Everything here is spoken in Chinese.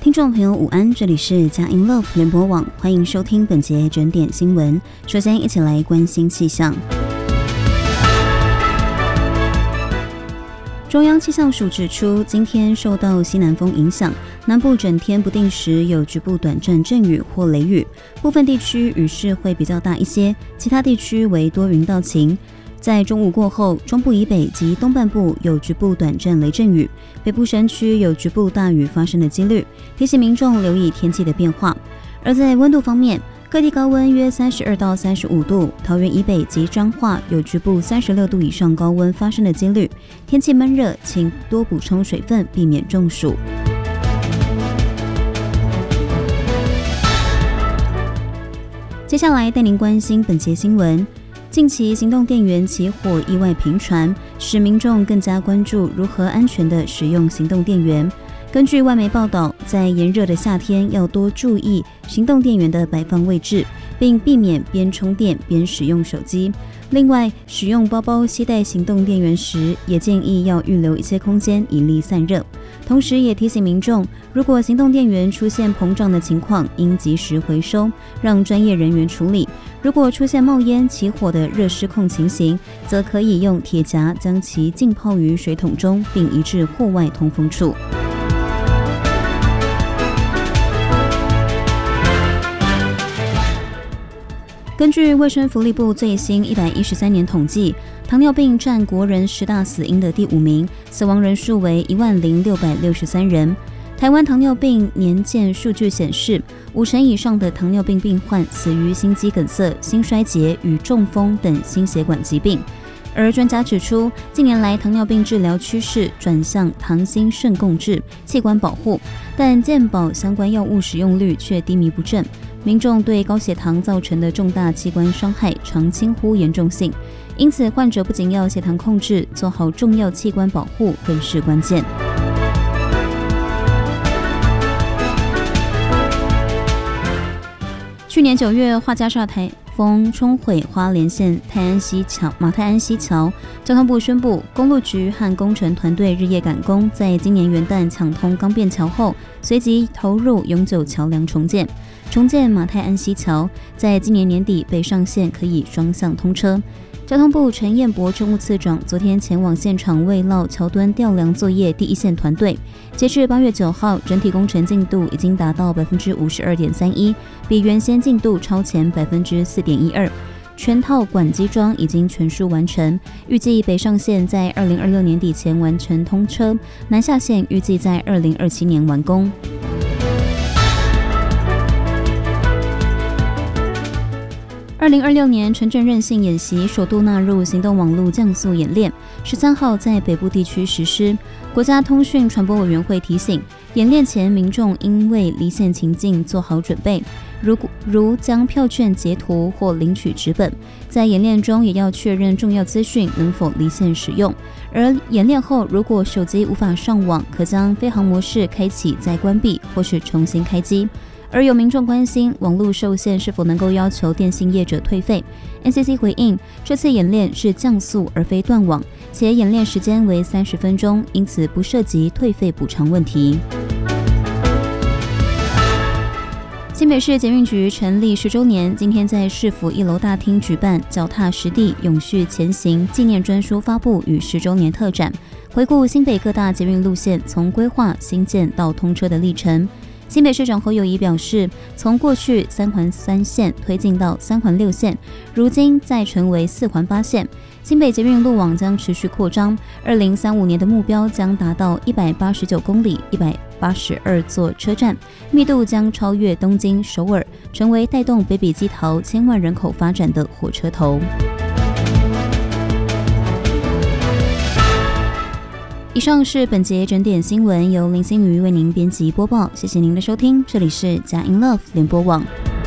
听众朋友午安，这里是佳音 Love 联播网，欢迎收听本节整点新闻。首先一起来关心气象。中央气象署指出，今天受到西南风影响，南部整天不定时有局部短暂阵雨或雷雨，部分地区雨势会比较大一些，其他地区为多云到晴。在中午过后，中部以北及东半部有局部短暂雷阵雨，北部山区有局部大雨发生的几率，提醒民众留意天气的变化。而在温度方面，各地高温约32到35度，桃园以北及彰化有局部36度以上高温发生的几率。天气闷热，请多补充水分，避免中暑。接下来带您关心本节新闻。近期行动电源起火意外频传，使民众更加关注如何安全地使用行动电源。根据外媒报道，在炎热的夏天要多注意行动电源的摆放位置，并避免边充电边使用手机。另外，使用包包携带行动电源时，也建议要预留一些空间以利散热。同时也提醒民众，如果行动电源出现膨胀的情况，应及时回收，让专业人员处理。如果出现冒烟、起火的热失控情形，则可以用铁夹将其浸泡于水桶中，并移至户外通风处。根据卫生福利部最新113年统计，糖尿病占国人10大死因的第5名，死亡人数为10663人。台湾糖尿病年鉴数据显示，50%以上的糖尿病病患死于心肌梗塞、心衰竭与中风等心血管疾病。而专家指出，近年来糖尿病治疗趋势转向糖心肾共治、器官保护，但健保相关药物使用率却低迷不振。民众对高血糖造成的重大器官伤害常轻忽严重性，因此患者不仅要血糖控制，做好重要器官保护更是关键。去年9月，华嘉颱风冲毁花莲县马太安溪桥，交通部宣布，公路局和工程团队日夜赶工，在今年元旦抢通钢便桥后，随即投入永久桥梁重建马太安溪桥，在今年年底北上线可以双向通车。交通部陈彦博政务次长昨天前往现场慰劳桥墩吊梁作业第一线团队。截至8月9号，整体工程进度已经达到 52.31%， 比原先进度超前 4.12%。全套管基桩已经全数完成，预计北上线在2026年底前完成通车，南下线预计在2027年完工。2026年城镇韧性演习首度纳入行动网络降速演练，13号在北部地区实施。国家通讯传播委员会提醒，演练前民众应为离线情境做好准备，如将票券截图或领取纸本。在演练中也要确认重要资讯能否离线使用。而演练后，如果手机无法上网，可将飞行模式开启再关闭，或是重新开机。而有民众关心网络受限是否能够要求电信业者退费。NCC 回应，这次演练是降速而非断网，且演练时间为30分钟，因此不涉及退费补偿问题。新北市捷运局成立10周年，今天在市府1楼大厅举办脚踏实地永续前行纪念专书发布与10周年特展，回顾新北各大捷运路线从规划、新建到通车的历程。新北市长侯友宜表示，从过去3环3线推进到3环6线，如今再成为4环8线。新北捷运路网将持续扩张，2035年的目标将达到189公里、182座车站，密度将超越东京、首尔，成为带动北北基桃1000万人口发展的火车头。以上是本节整点新闻，由林心瑜为您编辑播报，谢谢您的收听，这里是佳音 Love 联播网。